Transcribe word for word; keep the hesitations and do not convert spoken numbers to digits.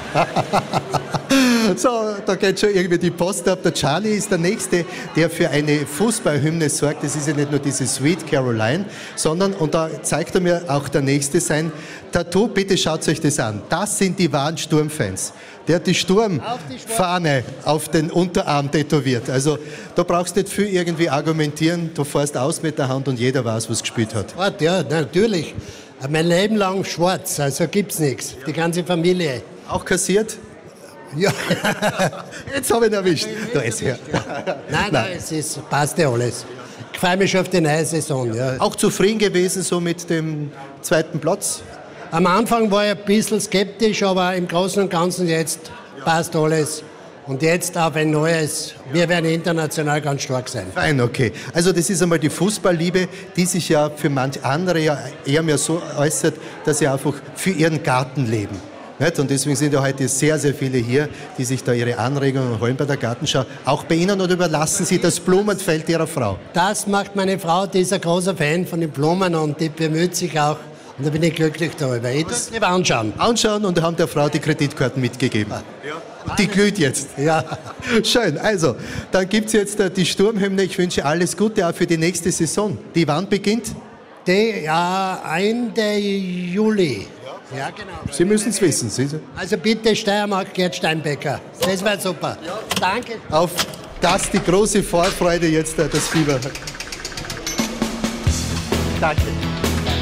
So, da geht schon irgendwie die Post ab. Der Charlie ist der Nächste, der für eine Fußballhymne sorgt. Das ist ja nicht nur diese Sweet Caroline, sondern, und da zeigt er mir auch der Nächste sein Tattoo. Bitte schaut euch das an. Das sind die wahren Sturmfans. Der hat die Sturmfahne auf den Unterarm tätowiert. Also da brauchst du nicht viel irgendwie argumentieren. Du fährst aus mit der Hand und jeder weiß, was gespielt hat. Ja, natürlich. Mein Leben lang schwarz, also gibt's nichts. Die ganze Familie. Auch kassiert? Ja. Jetzt habe ich ihn erwischt. Da ist er. Nein, nein, es ist, passt ja alles. Ich freue mich schon auf die neue Saison. Ja. Auch zufrieden gewesen so mit dem zweiten Platz? Am Anfang war ich ein bisschen skeptisch, aber im Großen und Ganzen jetzt passt alles. Und jetzt auf ein neues, wir werden international ganz stark sein. Fein, okay. Also das ist einmal die Fußballliebe, die sich ja für manch andere ja eher mehr so äußert, dass sie einfach für ihren Garten leben. Und deswegen sind ja heute sehr, sehr viele hier, die sich da ihre Anregungen holen bei der Gartenschau. Auch bei Ihnen, oder überlassen Sie das Blumenfeld Ihrer Frau? Das macht meine Frau, die ist ein großer Fan von den Blumen und die bemüht sich auch. Und da bin ich glücklich darüber. Ich muss lieber anschauen. Anschauen und haben der Frau die Kreditkarten mitgegeben. Ja. Und die glüht jetzt. Ja. Schön. Also, dann gibt es jetzt die Sturmhymne. Ich wünsche alles Gute auch für die nächste Saison. Die wann beginnt? Die, ja, Ende Juli. Ja, genau. Sie müssen es wissen. Sie also bitte Steiermark, Gerd Steinbecker. Das war super. Ja. Danke. Auf das die große Vorfreude jetzt, das Fieber. Danke.